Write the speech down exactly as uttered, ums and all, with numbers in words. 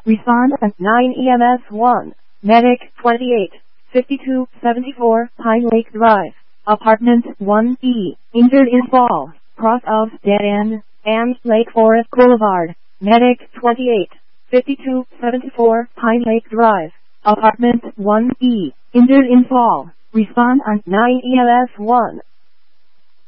Respond at nine E M S one. Medic twenty-eight fifty-two seventy-four Pine Lake Drive, Apartment one E, injured in fall, cross of Dead End and Lake Forest Boulevard. Medic twenty-eight fifty-two seventy-four Pine Lake Drive, Apartment one E, injured in fall. Respond at nine E M S one.